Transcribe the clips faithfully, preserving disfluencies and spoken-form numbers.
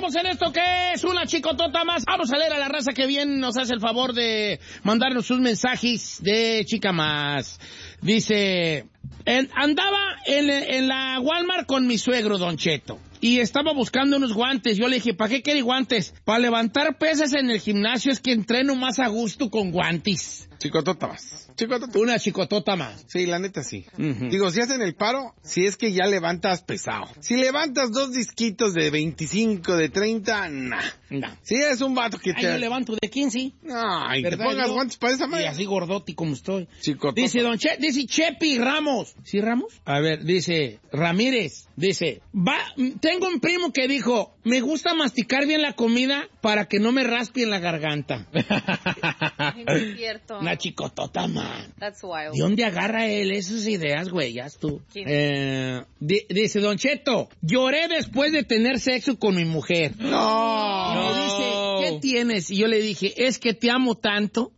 Estamos en esto que es una chicotota más. Vamos a leer a la raza que bien nos hace el favor de mandarnos sus mensajes de chica más. Dice, en, andaba en, en la Walmart con mi suegro, Don Cheto, y estaba buscando unos guantes. Yo le dije, ¿para qué quiere guantes? Para levantar pesas en el gimnasio, es que entreno más a gusto con guantes. Chicotota más. Chicotota. Una chicotota más. Sí, la neta sí. Uh-huh. Digo, si hacen el paro, si es que ya levantas pesado. Si levantas dos disquitos de veinticinco, de treinta, nah. No. Si es un vato que Ay, te... yo levanto de quince. Ay, te ¿verdad? pongas Yo, guantes para esa madre. Y así gordoti como estoy. Chicotota. Dice Don Che, dice Chepi Ramos. ¿Sí, Ramos? A ver, dice Ramírez. Dice, va, tengo un primo que dijo, me gusta masticar bien la comida para que no me raspe en la garganta. Ay, no es cierto. Una chicotota, man. That's wild. ¿De dónde agarra él esas ideas, güey? Ya tú. ¿Quién? Eh, di, dice Don Cheto, lloré después de tener sexo con mi mujer. No. Y me dice, ¿qué tienes? Y yo le dije, es que te amo tanto.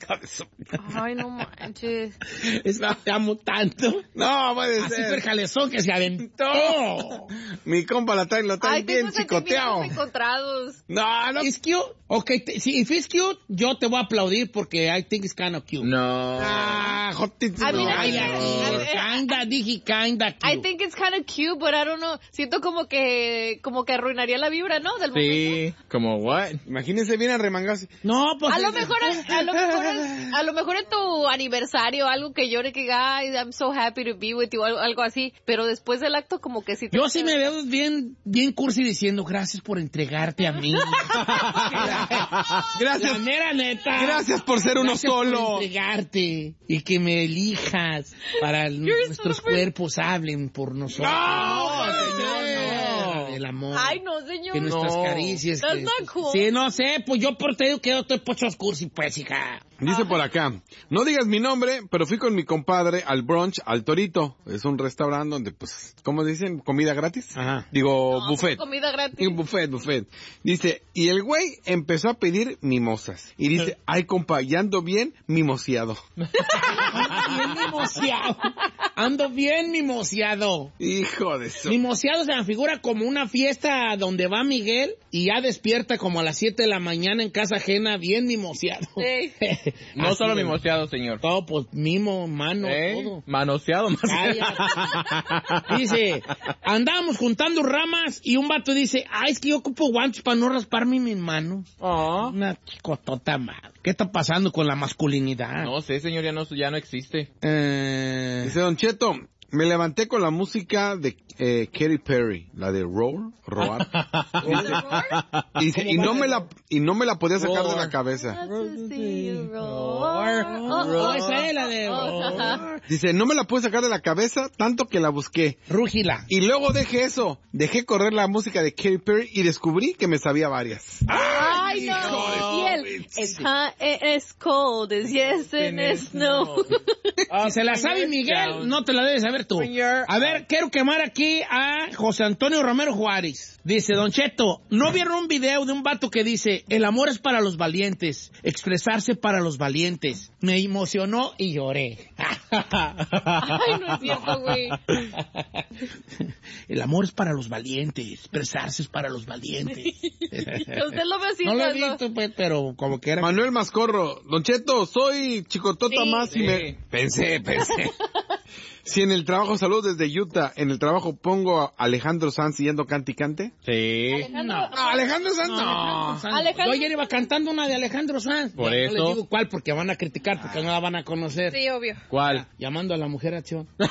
Ay, no manches. Es que te amo tanto. No, puede Así ser. fue el jalezón que se aventó. Mi compa la trae, lo trae Ay, bien tengo chicoteado. sentimientos encontrados. No, no. ¿Es cute? Ok, te, si if it's cute, yo te voy a aplaudir porque I think it's kind of cute. No. Ah, jotito. A mí no. Ay, ay, I- kinda, dije kinda cute. I think it's kind of cute, but I don't know. Siento como que como que arruinaría la vibra, ¿no? Del momento. Sí, como what? Imagínense bien arremangarse. No, pues... A lo mejor, a lo mejor, a lo mejor en tu aniversario, algo que llore que, ay, I'm so happy to be with you, algo, algo así. Pero después del acto, como que sí. Te Yo sí me veo bien, bien cursi diciendo gracias por entregarte a mí. Gracias. La mera neta. Gracias por ser uno Gracias solo. por entregarte y que me elijas para el- nuestros cuerpos hablen por nosotros. No, señor, señor. no. El amor. Ay, no, señor. Que nuestras No. caricias. That's que- not cool. Sí, no sé, pues yo por te digo que yo estoy pochos cursi, pues, hija. Dice por acá, no digas mi nombre, pero fui con mi compadre al brunch, al Torito. Es un restaurante donde, pues, ¿cómo dicen? ¿Comida gratis? Ajá. Digo, No, buffet. comida gratis. Y buffet, buffet. Dice, y el güey empezó a pedir mimosas. Y dice, ay, compa, ya ando bien mimoseado. Bien mimoseado. Ando bien mimoseado. Hijo de eso. Mimoseado se me figura como una fiesta donde va Miguel y ya despierta como a las siete de la mañana en casa ajena, bien mimoseado. Ey. No Así solo de- mimoseado, señor. Todo, pues, mimo, mano, ¿Eh? todo. Manoseado más. Cállate. Dice, andábamos juntando ramas y un vato dice, ay, es que yo ocupo guantes para no rasparme mis manos. Oh. Una chicotota madre. ¿Qué está pasando con la masculinidad? No sé, señor, ya no, ya no existe. Eh, Dice Don Cheto, me levanté con la música de eh, Katy Perry, la de Roar, Roar. Y, dice, y no me la y no me la podía sacar de la cabeza. oh, esa es la de... oh. Dice, no me la pude sacar de la cabeza tanto que la busqué. Rúgila. Y luego dejé eso, dejé correr la música de Katy Perry y descubrí que me sabía varias. Ay, hijo no. de- Y él, it's hot, it's cold, it's yes and it's no. Si se la sabe Miguel, no te la debes saber tú. A ver, quiero quemar aquí a José Antonio Romero Juárez. Dice, Don Cheto, ¿no vieron un video de un vato que dice, el amor es para los valientes, expresarse para los valientes? Me emocionó y lloré. Ay, no es cierto, güey. El amor es para los valientes, expresarse es para los valientes. Usted lo ve así, No lo he ¿no? visto, pues, pero como que era... Manuel Mascorro, Don Cheto, soy chicotota Sí. más y me... Pensé, pensé. Si en el trabajo, salud desde Utah, en el trabajo pongo a Alejandro Sanz yendo cante y cante. Sí. Alejandro, No. No, Alejandro Sanz no. Alejandro Sanz. Alejandro- Yo ayer iba cantando una de Alejandro Sanz. Por Ya eso. No les digo cuál porque van a criticar, porque no la van a conocer. Sí, obvio. ¿Cuál? Llamando a la mujer a acción. ¿Cuál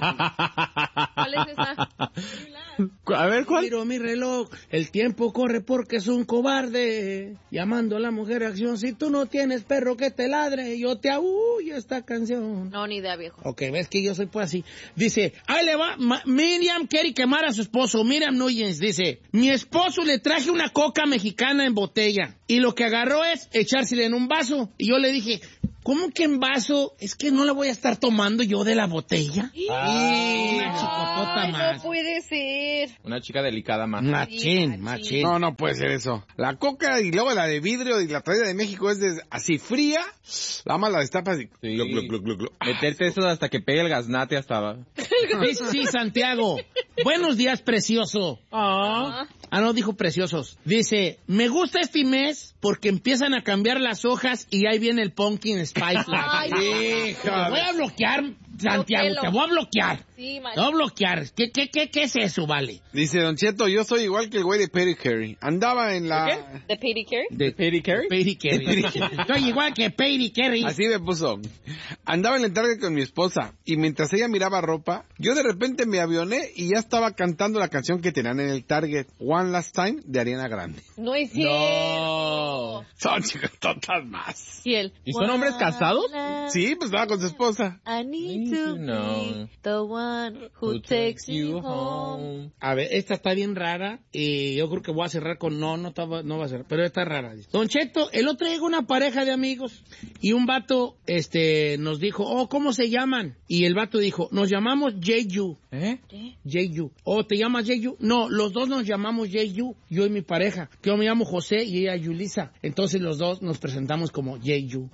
es esa? A ver, ¿cuál? Miro mi reloj, el tiempo corre porque es un cobarde. Llamando a la mujer a acción, si tú no tienes perro que te ladre, yo te aúllo esta canción. No, ni idea, viejo. Ok, ves que yo soy pues así. Dice, ahí le va, Ma- Miriam quiere quemar a su esposo. Miriam Núñez dice, mi esposo le traje una coca mexicana en botella y lo que agarró es echársela en un vaso. Y yo le dije, ¿cómo que en vaso? Es que no la voy a estar tomando yo de la botella. Ay, una chicotota Ay, más. no puede ser. Una chica delicada más. Machín, Sí, machín. No, no puede ser eso. La coca y luego la de vidrio y la traída de México es de, así fría. La más la destapas y... Sí. gluc, gluc, gluc, gluc, gluc. Meterte eso hasta que pegue el gaznate hasta abajo. Sí, sí, Santiago. Buenos días, precioso. Ah. Ah, no, dijo preciosos. Dice, me gusta este mes porque empiezan a cambiar las hojas y ahí viene el pumpkin spice Ay, latte. Te voy a bloquear, Santiago, Bloquéalo. te voy a bloquear. Sí, man. Te voy a bloquear. ¿Qué, qué, qué, qué es eso, vale? Dice Don Cheto, yo soy igual que el güey de Perry Carey. Andaba en la... ¿De pedicure? De Petty Carey? Petty Carey. Soy igual que Petty Carey. Así me puso. Andaba en el Target con mi esposa y mientras ella miraba ropa, yo de repente me avioné y ya estaba cantando la canción que tenían en el Target, One Last Time, de Ariana Grande. No es cierto. Son chicototas más. Y él. ¿Y son hombres casados? Sí, pues estaba con su esposa. I need to be the one who takes you home. A ver, esta está bien rara y yo creo que voy a cerrar con no, no, estaba- no va a cerrar, pero está rara. Don Cheto, el otro día llegó una pareja de amigos y un vato este, nos dijo, oh, ¿cómo se llaman? Y el vato dijo, nos llamamos Jeju. ¿Eh? Jeju. Oh, ¿te llamas Jeju? No, los dos nos llamamos Jeju, yo y mi pareja. Que yo me llamo José y ella Yulisa. Entonces los dos nos presentamos como Jeju.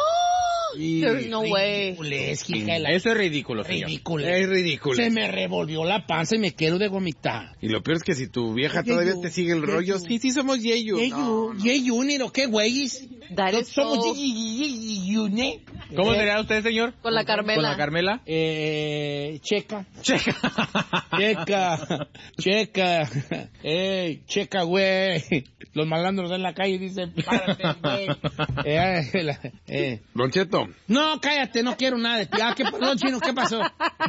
Y... There's no way. Ridiculez, hija de la- Eso es ridículo, señor. Ridiculez. Es ridículo. Se me revolvió la panza y me quiero de vomitar. Y lo peor es que si tu vieja Yeyu, todavía te sigue el Yeyu. rollo, sí, sí somos Yeyu. Yeyu, No, no. Yeyu, Niro, qué güeyes. That is Somos so- Yeyune. ¿Cómo sería usted, señor? Con la Carmela. ¿Con la Carmela? Eh, checa. Checa. Checa. Checa. Ey, checa, güey. Los malandros en la calle dicen, párate, güey. Eh, la- eh. Don Cheto, No, cállate, no quiero nada de ti. Ah, ¿qué pasó, Chino? ¿Qué pasó?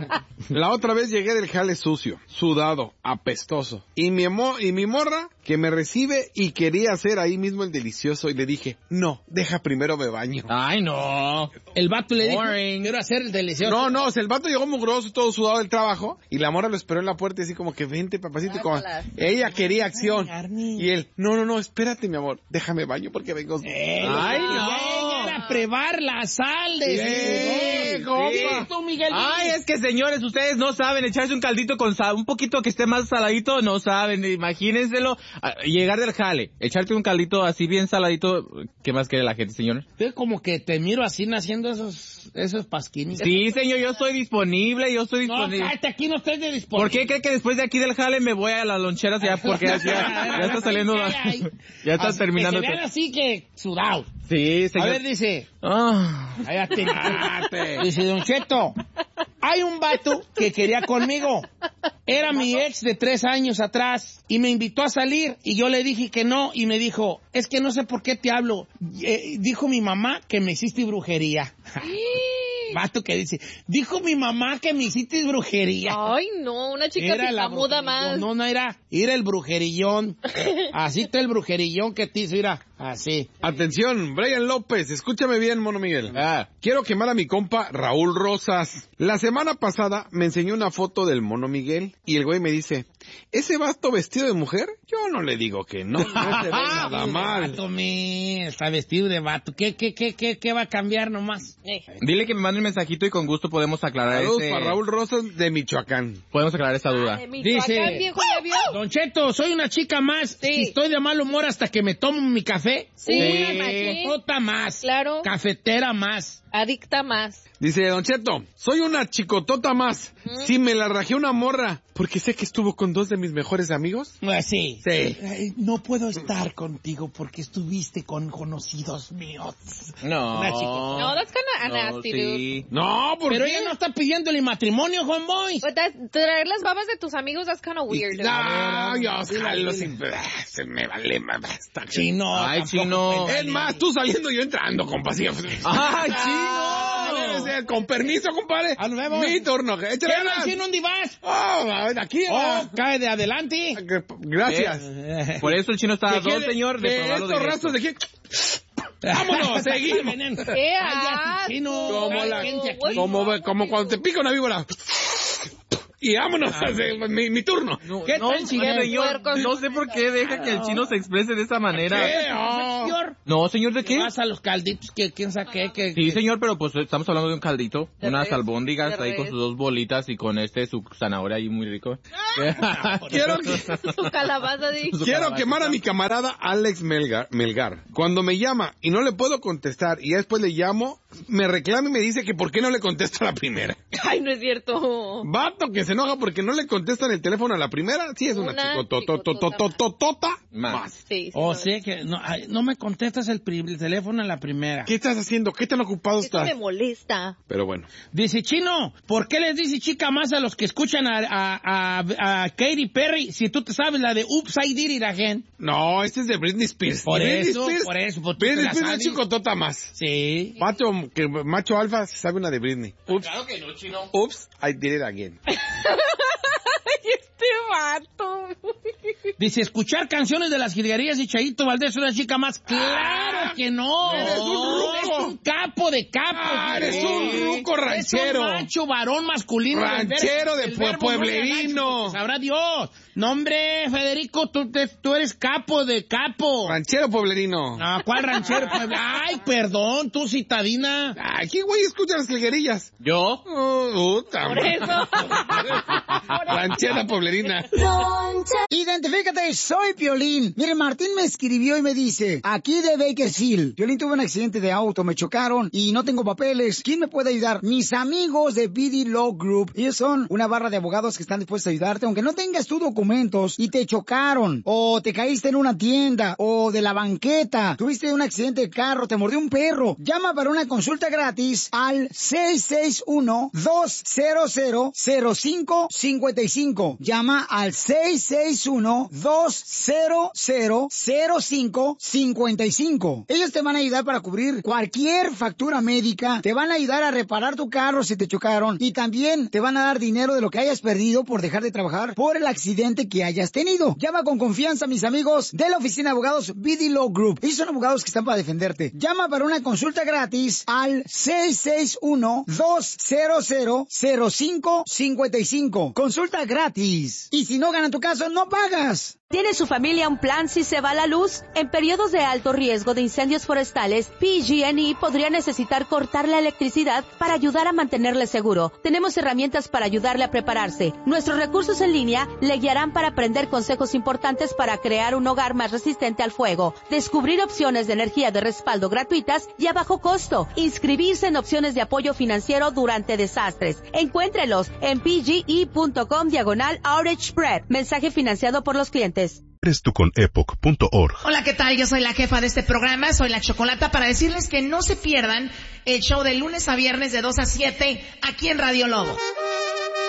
la otra vez llegué del jale sucio, sudado, apestoso. Y mi, emo- y mi morra, que me recibe y quería hacer ahí mismo el delicioso. Y le dije, no, deja primero me baño. Ay, no. El vato le dijo, Boring. quiero hacer el delicioso. No, no, o sea, el vato llegó mugroso, todo sudado del trabajo, y la morra lo esperó en la puerta y así como que, vente, papacito, y como, Guácala. ella quería acción. Ay, Arnie. Y él, no, no, no, espérate, mi amor, déjame baño porque vengo... Eh, Ay, no. no. Era prevar la sal de Sí, su compa. Dime tú, Miguel. Ay, es que señores, ustedes no saben echarse un caldito con sal, un poquito que esté más saladito, no saben, imagínenselo, a- llegar del jale, echarte un caldito así bien saladito, ¿qué más quiere la gente, señor? Yo como que te miro así naciendo esos, esos pasquines. Sí, señor, yo estoy disponible, yo estoy No, disponible. cállate, aquí no estés de disponible. ¿Por qué cree que después de aquí del jale me voy a las loncheras ya? Porque ya, ya, ya está saliendo, ya está Así terminando. Que se vean así que sudado. Sí, A señor. ver, dice, Ah. cállate, cállate. Dice, Don Cheto, hay un vato que quería conmigo. Era mi ex de tres años atrás y me invitó a salir y yo le dije que no y me dijo, es que no sé por qué te hablo. Eh, dijo mi mamá que me hiciste brujería. Vato que dice, dijo mi mamá que me hiciste brujería. Ay, no, una chica la muda brujerillón. más. No, no era, era el brujerillón. Así está el brujerillón que te hizo, mira, así. Atención, Brian López, escúchame bien, mono Miguel. Ah. Quiero quemar a mi compa Raúl Rosas. La semana pasada me enseñó una foto del mono Miguel y el güey me dice, ¿ese vato vestido de mujer? Yo no le digo que no, no se ve nada mal. Vato, mi, está vestido de vato. ¿Qué, qué, qué, qué, qué va a cambiar nomás? Eh. Dile que me mande un mensajito y con gusto podemos aclarar Saludos ese... para Raúl Rosas de Michoacán. Podemos aclarar esa duda. Ay, Michoacán, Dice- viejo, ¿ya vio? Don Cheto, soy una chica más. Sí. Y estoy de mal humor hasta que me tomo mi café. Sí, Una machín. chicotota más. Claro. Cafetera más. Adicta más. Dice, Don Cheto, soy una chicotota más. Si me la rajé una morra, porque sé que estuvo con dos de mis mejores amigos. Pues sí. Sí. Ay, no puedo estar contigo porque estuviste con conocidos míos. No. Una chicotota. No, that's kinda No, nasty, sí. No, ¿por Pero qué? ella no está pidiéndole matrimonio, homeboy. But that, traer las babas de tus amigos, that's kind of weird. No, yo jalo sin... Se me vale más. Basta. Chino. Ay, tampoco chino. te Es más, tú saliendo yo entrando, compa. Sí. ¡Ay, Ah, debe chino! ser, con permiso, compadre. Ah, nos vemos. Mi turno. ¿Qué Échale onda, ganas. chino? ¿Dónde vas? Oh, a ver, aquí. Oh, ah. cae de adelante. Gracias. Por eso el chino está a ¿De dos, qué- señor, de, de probarlo estos de rastros de aquí. Vámonos, seguimos. ¡Qué Cállate, chino. asco! Como la- Gente aquí. Güey, Como, no, como cuando te pica una víbora. y vámonos, Ah. mi, mi turno. No, ¿Qué no, tal, señor? señor, no sé por qué deja que el chino se exprese de esa manera. ¿Qué? Oh. Señor, No, señor, ¿de qué? vas a los calditos que quién sabe qué, que... Sí, señor, pero pues estamos hablando de un caldito, De unas res, albóndigas de ahí con res. sus dos bolitas y con este su zanahoria ahí muy rico. Quiero, que- Su calabaza de... Su quiero calabaza. quemar a mi camarada Alex Melgar, Melgar. Cuando me llama y no le puedo contestar y ya después le llamo, me reclama y me dice que por qué no le contesto a la primera. Ay, no es cierto. Vato que se enoja porque no le contestan el teléfono a la primera, sí es una, Una chicotototototota Más. más. Sí, sí. O no, sea que no, ay, no me contestas el, pri- el teléfono en la primera. ¿Qué estás haciendo? ¿Qué tan ocupado Esto estás? me molesta. Pero bueno. Dice, Chino, ¿por qué les dice chica más a los que escuchan a, a, a, a Katy Perry si tú te sabes la de Oops, I Did It Again? No, este es de Britney Spears. Por Y Britney eso, por eso, pues tú te Britney la Spears es sabes. chicotota más. Sí. Macho, que macho alfa se sabe una de Britney. Oops, Claro que no, chino. oops, I did it again. Ay, este vato. Dice, escuchar canciones de las jilguerías y Chayito Valdés, una chica más. ¡Claro que no! Eres un ruco. Es un capo de capos. Ah, güey. eres un ruco ranchero. Es un macho varón masculino. del Ranchero verbo- de del pue- verbo muy pueblerino. ancho, sabrá Dios. No, hombre, Federico, tú, te- tú eres capo de capo. Ranchero poblerino. No, ¿cuál ranchero? Ay, perdón, tú citadina. Ay, ¿qué güey escucha las jilguerillas? ¿Yo? Oh, puta Por madre. eso. Ranchera poblerina. Identifícate, soy Piolín. Mire, Martín me escribió y me dice, aquí de Bakersfield, Piolín tuve un accidente de auto, me chocaron y no tengo papeles. ¿Quién me puede ayudar? Mis amigos de B D Law Group. Ellos son una barra de abogados que están dispuestos a ayudarte, aunque no tengas tus documentos y te chocaron, o te caíste en una tienda, o de la banqueta, tuviste un accidente de carro, te mordió un perro. Llama para una consulta gratis al seis seis uno, dos cero cero, cero cinco cinco cinco. Llama al seis seis uno, dos cero cero, cero cinco cinco cinco. Ellos te van a ayudar para cubrir cualquier factura médica, te van a ayudar a reparar tu carro si te chocaron y también te van a dar dinero de lo que hayas perdido por dejar de trabajar por el accidente que hayas tenido. Llama con confianza a mis amigos de la oficina de abogados B D Law Group. Ellos son abogados que están para defenderte. Llama para una consulta gratis al seis seis uno, dos cero cero, cero cinco cinco cinco. Consulta gratis. Y si no gana tu caso, no pagas. ¿Tiene su familia un plan si se va la luz? En periodos de alto riesgo de incendios forestales, P G and E podría necesitar cortar la electricidad para ayudar a mantenerle seguro. Tenemos herramientas para ayudarle a prepararse. Nuestros recursos en línea le guiarán para aprender consejos importantes para crear un hogar más resistente al fuego, descubrir opciones de energía de respaldo gratuitas y a bajo costo, inscribirse en opciones de apoyo financiero durante desastres. Encuéntrelos en pge.com diagonal outage prep. Mensaje financiado por los clientes. Eres tú con epoch punto org. Hola, ¿qué tal? Yo soy la jefa de este programa, soy la Chocolata, para decirles que no se pierdan el show de lunes a viernes de dos a siete aquí en Radio Lobo.